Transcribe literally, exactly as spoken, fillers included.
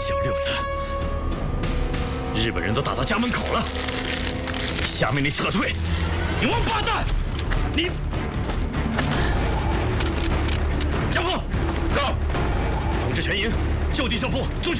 小六子，日本人都打到家门口了，下命令撤退！你王八蛋！你，江峰，让，通知全营就地胜负，组织。